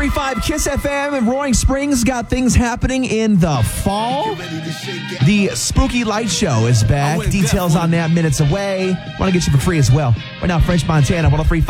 103.5 Kiss FM and Roaring Springs got things happening in the fall. The Spooky Light Show is back. Details on that minutes away. Want to get you for free as well. Right now, French Montana, 103.5.